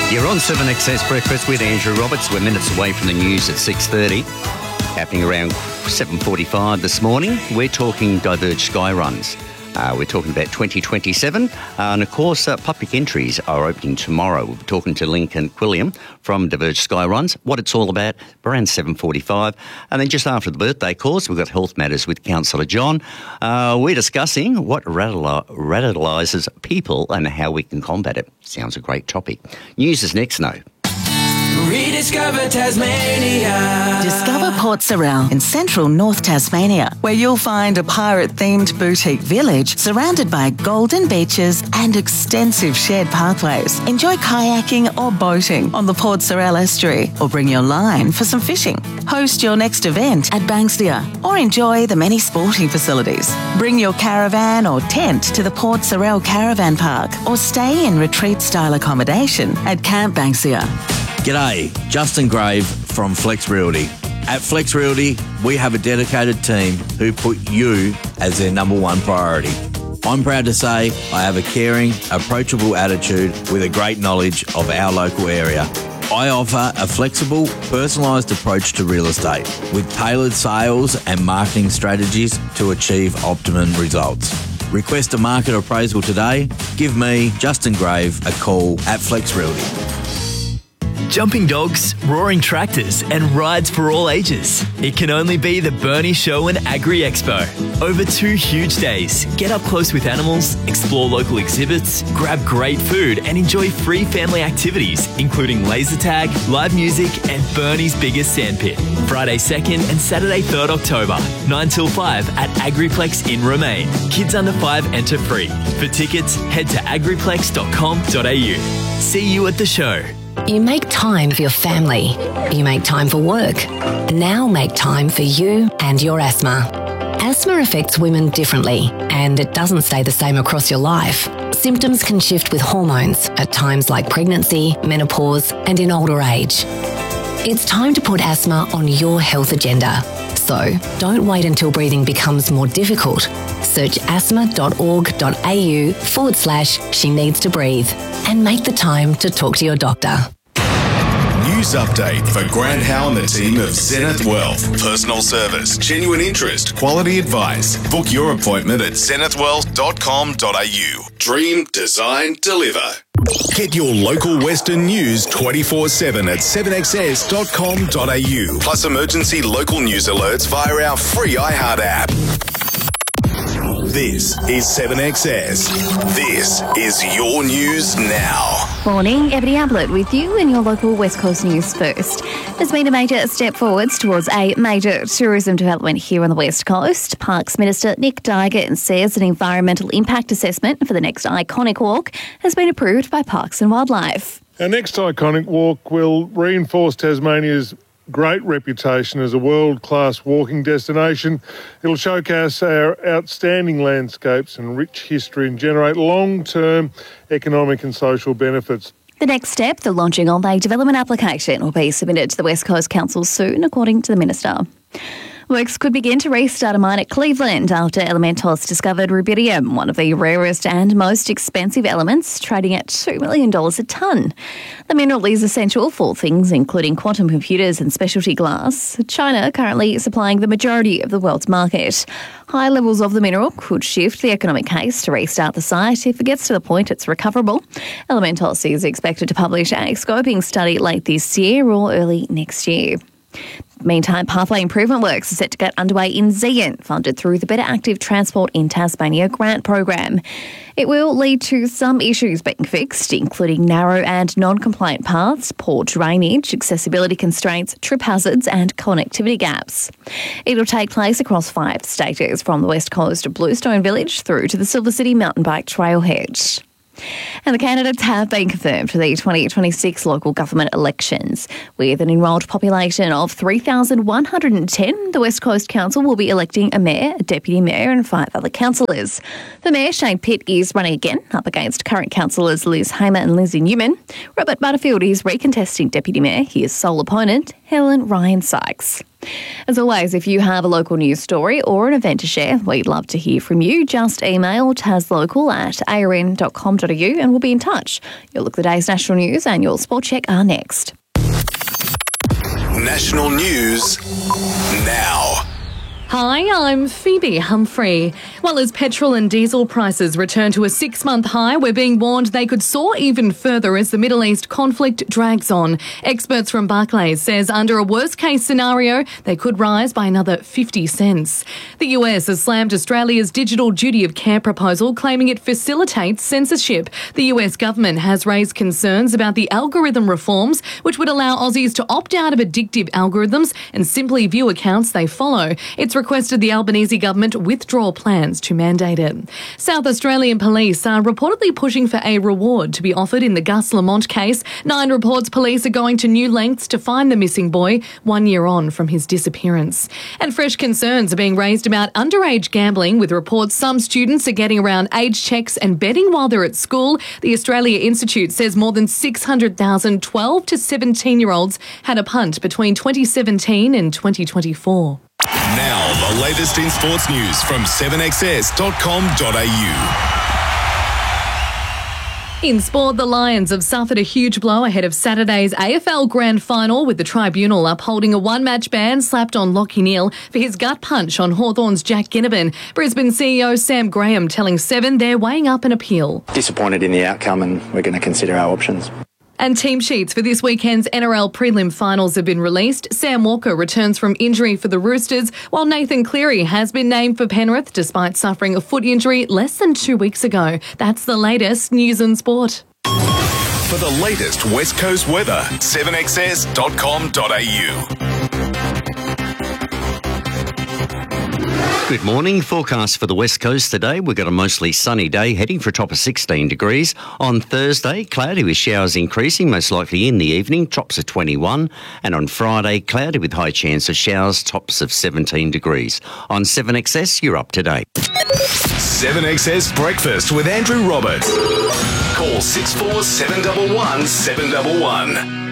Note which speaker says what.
Speaker 1: You're on 7XS Breakfast with Andrew Roberts. We're minutes away from the news at 6:30. Happening around 7:45 this morning. We're talking Diverge Sky Runs. We're talking about 2027. And of course, public entries are opening tomorrow. We're talking to Lincoln Quilliam from Diverge Sky Runs, what it's all about, around 7:45. And then just after the birthday course, we've got Health Matters with Councillor John. We're discussing what radicalises people and how we can combat it. Sounds a great topic. News is next now.
Speaker 2: Rediscover Tasmania.
Speaker 3: Discover Port Sorell in central North Tasmania, where you'll find a pirate-themed boutique village surrounded by golden beaches and extensive shared pathways. Enjoy kayaking or boating on the Port Sorell estuary, or bring your line for some fishing. Host your next event at Banksia, or enjoy the many sporting facilities. Bring your caravan or tent to the Port Sorell Caravan Park, or stay in retreat-style accommodation at Camp Banksia.
Speaker 4: G'day, Justin Grave from Flex Realty. At Flex Realty, we have a dedicated team who put you as their number one priority. I'm proud to say I have a caring, approachable attitude with a great knowledge of our local area. I offer a flexible, personalised approach to real estate with tailored sales and marketing strategies to achieve optimum results. Request a market appraisal today. Give me, Justin Grave, a call at Flex Realty.
Speaker 5: Jumping dogs, roaring tractors and rides for all ages. It can only be the Burnie Show and Agri Expo. Over 2 huge days, get up close with animals, explore local exhibits, grab great food and enjoy free family activities, including laser tag, live music and Burnie's biggest sandpit. Friday 2nd and Saturday 3rd October, 9 till 5 at Agriplex in Romaine. Kids under 5 enter free. For tickets, head to agriplex.com.au. See you at the show.
Speaker 6: You make time for your family. You make time for work. Now make time for you and your asthma. Asthma affects women differently, and it doesn't stay the same across your life. Symptoms can shift with hormones at times like pregnancy, menopause, and in older age. It's time to put asthma on your health agenda. So don't wait until breathing becomes more difficult. Search asthma.org.au/she needs to breathe and make the time to talk to your doctor.
Speaker 7: News update for Grant Howe and the team of Zenith Wealth. Personal service, genuine interest, quality advice. Book your appointment at zenithwealth.com.au. Dream, design, deliver. Get your local Western news 24/7 at 7xs.com.au. Plus emergency local news alerts via our free iHeart app. This is 7XS. This is your news now.
Speaker 8: Morning, Ebony Ablett with you in your local West Coast news first. There's been a major step forwards towards a major tourism development here on the West Coast. Parks Minister Nick Duigan says an environmental impact assessment for the next iconic walk has been approved by Parks and Wildlife.
Speaker 9: Our next iconic walk will reinforce Tasmania's great reputation as a world-class walking destination. It'll showcase our outstanding landscapes and rich history and generate long-term economic and social benefits.
Speaker 8: The next step, the launching of a development application, will be submitted to the West Coast Council soon, according to the Minister. Works could begin to restart a mine at Cleveland after Elementos discovered rubidium, one of the rarest and most expensive elements, trading at $2 million a tonne. The mineral is essential for things including quantum computers and specialty glass. China currently supplying the majority of the world's market. High levels of the mineral could shift the economic case to restart the site if it gets to the point it's recoverable. Elementos is expected to publish a scoping study late this year or early next year. Meantime, pathway improvement works are set to get underway in Zeehan, funded through the Better Active Transport in Tasmania grant program. It will lead to some issues being fixed, including narrow and non-compliant paths, poor drainage, accessibility constraints, trip hazards and connectivity gaps. It will take place across 5 stages, from the West Coast Bluestone Village through to the Silver City Mountain Bike Trailhead. And the candidates have been confirmed for the 2026 local government elections. With an enrolled population of 3,110, the West Coast Council will be electing a mayor, a deputy mayor and 5 other councillors. The mayor, Shane Pitt, is running again up against current councillors Liz Hamer and Lizzie Newman. Robert Butterfield is recontesting deputy mayor, his sole opponent, Helen Ryan Sykes. As always, if you have a local news story or an event to share, we'd love to hear from you. Just email taslocal@arn.com.au and we'll be in touch. Your Look at the Day's national news and your sport check are next.
Speaker 7: National news now.
Speaker 10: Hi, I'm Phoebe Humphrey. Well, as petrol and diesel prices return to a 6-month high, we're being warned they could soar even further as the Middle East conflict drags on. Experts from Barclays says under a worst-case scenario, they could rise by another 50 cents. The US has slammed Australia's digital duty of care proposal, claiming it facilitates censorship. The US government has raised concerns about the algorithm reforms, which would allow Aussies to opt out of addictive algorithms and simply view accounts they follow. It's requested the Albanese government withdraw plans to mandate it. South Australian police are reportedly pushing for a reward to be offered in the Gus Lamont case. 9 reports police are going to new lengths to find the missing boy 1 year on from his disappearance. And fresh concerns are being raised about underage gambling, with reports some students are getting around age checks and betting while they're at school. The Australia Institute says more than 600,000 12 to 17-year-olds had a punt between 2017 and 2024.
Speaker 7: Now, the latest in sports news from 7XS.com.au.
Speaker 10: In sport, the Lions have suffered a huge blow ahead of Saturday's AFL Grand Final, with the tribunal upholding a one-match ban slapped on Lachie Neale for his gut punch on Hawthorn's Jack Ginnivan. Brisbane CEO Sam Graham telling Seven they're weighing up an appeal.
Speaker 11: Disappointed in the outcome, and we're going to consider our options.
Speaker 10: And team sheets for this weekend's NRL prelim finals have been released. Sam Walker returns from injury for the Roosters, while Nathan Cleary has been named for Penrith despite suffering a foot injury less than 2 weeks ago. That's the latest news and sport.
Speaker 7: For the latest West Coast weather, 7XS.com.au.
Speaker 1: Good morning. Forecast for the West Coast today. We've got a mostly sunny day, heading for a top of 16 degrees. On Thursday, cloudy with showers increasing, most likely in the evening, tops of 21. And on Friday, cloudy with high chance of showers, tops of 17 degrees. On 7XS, you're up to date.
Speaker 7: 7XS Breakfast with Andrew Roberts. Call 64711 711.